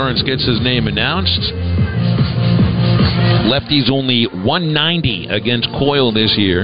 Lawrence gets his name announced. Lefty's only 190 against Coyle this year.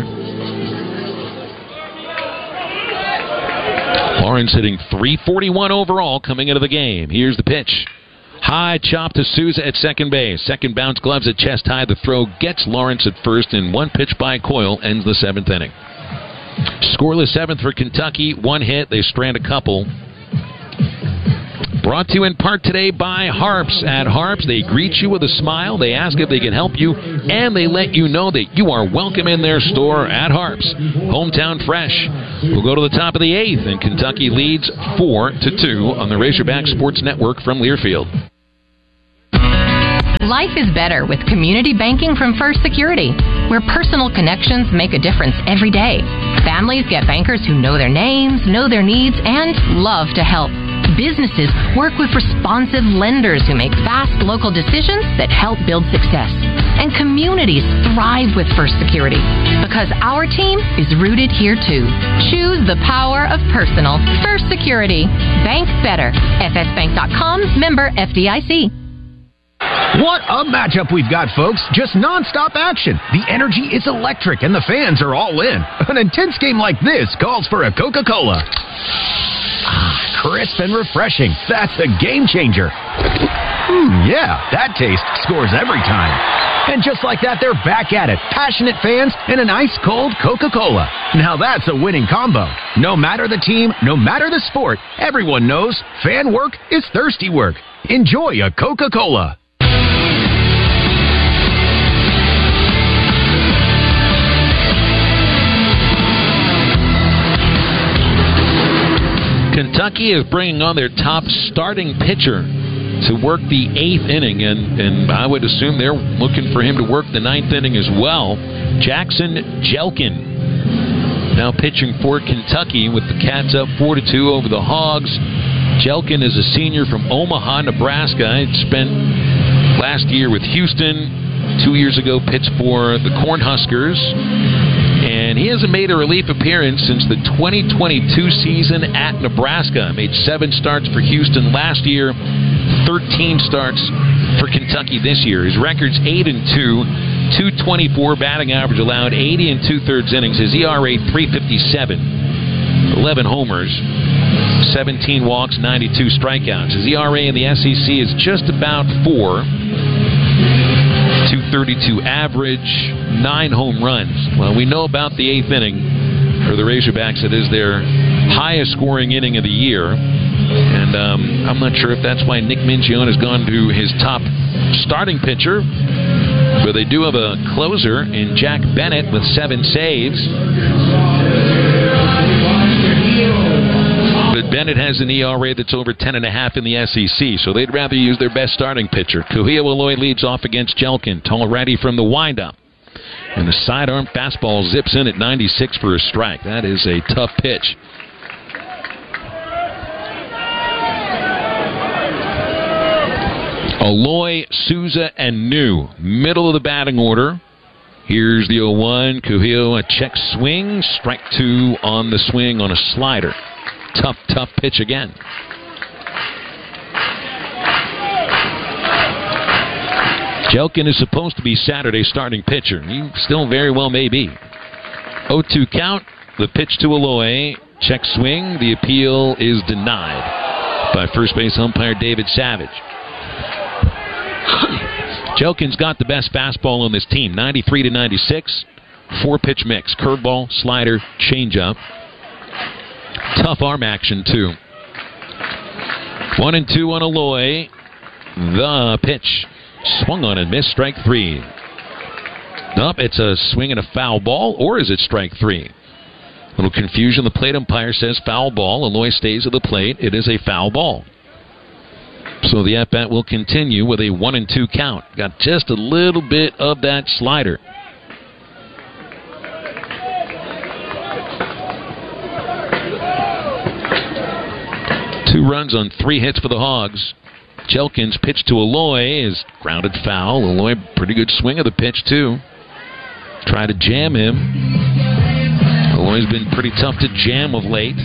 Lawrence hitting .341 overall coming into the game. Here's the pitch. High chop to Souza at second base. Second bounce, gloves at chest high. The throw gets Lawrence at first, and one pitch by Coyle ends the seventh inning. Scoreless seventh for Kentucky. One hit. They strand a couple. Brought to you in part today by Harps. At Harps, they greet you with a smile. They ask if they can help you, and they let you know that you are welcome in their store at Harps. Hometown fresh. We'll go to the top of the eighth, and Kentucky leads 4-2 on the Razorback Sports Network from Learfield. Life is better with community banking from First Security, where personal connections make a difference every day. Families get bankers who know their names, know their needs, and love to help. Businesses work with responsive lenders who make fast local decisions that help build success. And communities thrive with First Security because our team is rooted here too. Choose the power of personal. First Security. Bank better. FSBank.com. Member FDIC. What a matchup we've got, folks. Just nonstop action. The energy is electric and the fans are all in. An intense game like this calls for a Coca-Cola. Crisp and refreshing. That's a game changer. Yeah, that taste scores every time. And just like that, they're back at it. Passionate fans and an ice-cold Coca-Cola. Now that's a winning combo. No matter the team, no matter the sport, everyone knows fan work is thirsty work. Enjoy a Coca-Cola. Kentucky is bringing on their top starting pitcher to work the eighth inning, and I would assume they're looking for him to work the ninth inning as well. Jackson Jelkin now pitching for Kentucky with the Cats up 4-2 over the Hogs. Jelkin is a senior from Omaha, Nebraska. He spent last year with Houston. 2 years ago pitched for the Cornhuskers. And he hasn't made a relief appearance since the 2022 season at Nebraska. Made 7 starts for Houston last year, 13 starts for Kentucky this year. His record's 8-2, 224 batting average allowed, 80 2/3 innings. His ERA 3.57, 11 homers, 17 walks, 92 strikeouts. His ERA in the SEC is just about 4. 232 average, 9 home runs. Well, we know about the eighth inning for the Razorbacks. It is their highest scoring inning of the year. And I'm not sure if that's why Nick Mingione has gone to his top starting pitcher. But they do have a closer in Jack Bennett with 7 saves. But Bennett has an ERA that's over 10.5 in the SEC, so they'd rather use their best starting pitcher. Kuhio Aloy leads off against Jelkin. Tall ready from the windup. And the sidearm fastball zips in at 96 for a strike. That is a tough pitch. Aloy, Souza, and New. Middle of the batting order. Here's the 0-1. Kuhio, a check swing. Strike 2 on the swing on a slider. Tough pitch again. Jelkin is supposed to be Saturday's starting pitcher. He still very well may be. 0-2 count. The pitch to Aloy. Check swing. The appeal is denied by first base umpire David Savage. Jelkin's got the best fastball on this team. 93-96. 4-pitch mix. Curveball, slider, changeup. Tough arm action, too. 1-2 on Aloy. The pitch. Swung on and missed. Strike 3. Nope, it's a swing and a foul ball, or is it strike 3? Little confusion. The plate umpire says foul ball. Aloy stays at the plate. It is a foul ball. So the at-bat will continue with a 1-2 count. Got just a little bit of that slider. Two runs on 3 hits for the Hogs. Jelkin's pitch to Aloy is grounded foul. Aloy, pretty good swing of the pitch, too. Try to jam him. Aloy's been pretty tough to jam of late.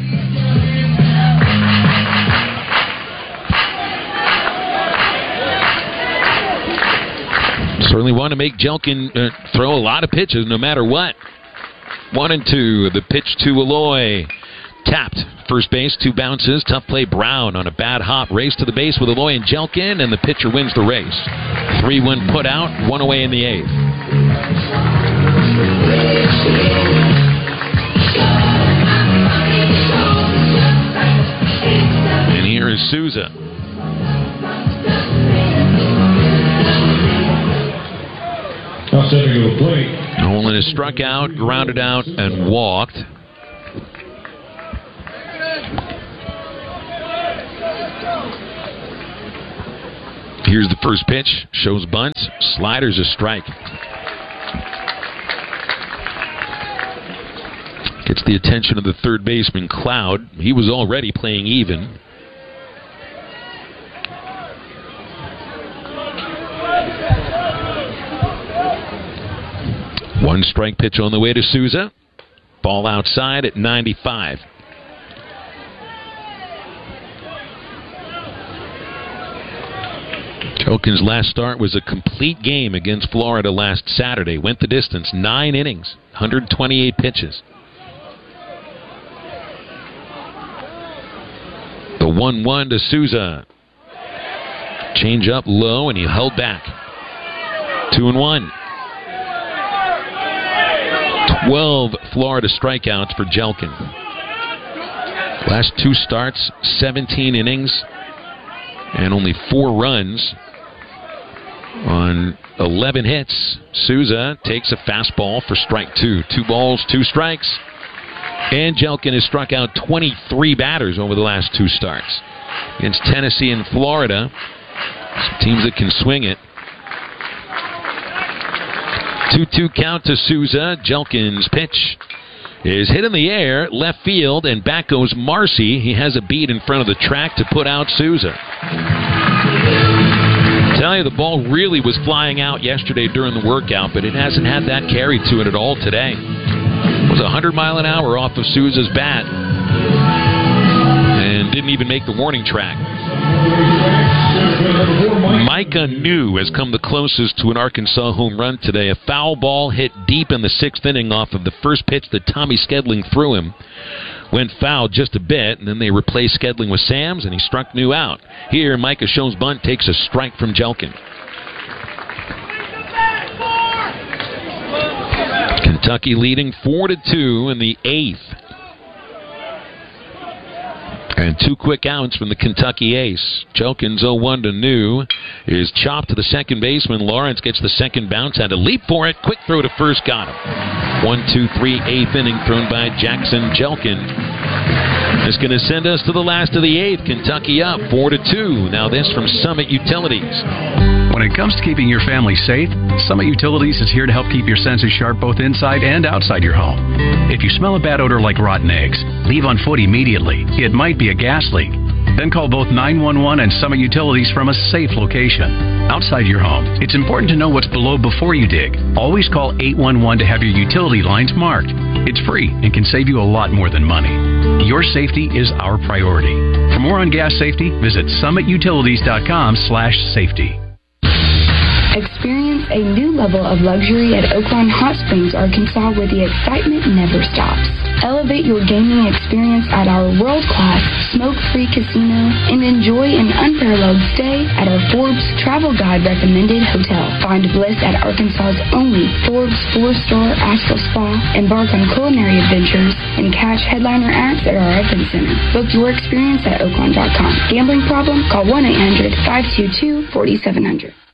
Certainly want to make Jelkin throw a lot of pitches no matter what. 1-2. The pitch to Eloy. Tapped. First base, 2 bounces. Tough play. Brown on a bad hop. Race to the base with Eloy and Jelkin, and the pitcher wins the race. 3-1 put out. 1 away in the 8th. And here is Souza. Stepping to the plate. Nolan is struck out, grounded out, and walked. Here's the first pitch. Shows bunts. Slider's a strike. Gets the attention of the third baseman, Cloud. He was already playing even. One strike pitch on the way to Souza. Ball outside at 95. Jelkin's last start was a complete game against Florida last Saturday. Went the distance, 9 innings, 128 pitches. The 1-1 to Souza. Change up low, and he held back. 2-1. 12 Florida strikeouts for Jelkin. Last 2 starts, 17 innings, and only 4 runs on 11 hits. Souza takes a fastball for strike 2. 2 balls, 2 strikes. And Jelkin has struck out 23 batters over the last 2 starts. Against Tennessee and Florida, some teams that can swing it. 2-2 count to Souza. Jelkin's pitch is hit in the air, left field, and back goes Marcy. He has a beat in front of the track to put out Souza. I tell you, the ball really was flying out yesterday during the workout, but it hasn't had that carry to it at all today. It was 100 mile an hour off of Souza's bat and didn't even make the warning track. Micah New has come the closest to an Arkansas home run today. A foul ball hit deep in the 6th inning off of the first pitch that Tommy Skedling threw him. Went foul just a bit, and then they replaced Skedling with Sams, and he struck New out. Here, Micah shows bunt, takes a strike from Jelkin. Kentucky leading 4-2 in the 8th. And 2 quick outs from the Kentucky ace. Jelkin's 0-1 to New is chopped to the second baseman. Lawrence gets the second bounce, had to leap for it. Quick throw to first, got him. 1-2-3, 8th inning thrown by Jackson Jelkin. It's going to send us to the last of the 8th. Kentucky up 4-2. Now this from Summit Utilities. When it comes to keeping your family safe, Summit Utilities is here to help keep your senses sharp both inside and outside your home. If you smell a bad odor like rotten eggs, leave on foot immediately. It might be a gas leak. Then call both 911 and Summit Utilities from a safe location. Outside your home, it's important to know what's below before you dig. Always call 811 to have your utility lines marked. It's free and can save you a lot more than money. Your safety is our priority. For more on gas safety, visit summitutilities.com/safety. Experience a new level of luxury at Oaklawn Hot Springs, Arkansas, where the excitement never stops. Elevate your gaming experience at our world-class smoke-free casino and enjoy an unparalleled stay at our Forbes Travel Guide recommended hotel. Find bliss at Arkansas's only Forbes 4-star Astral Spa. Embark on culinary adventures and catch headliner acts at our event center. Book your experience at Oaklawn.com. Gambling problem? Call 1-800-522-4700.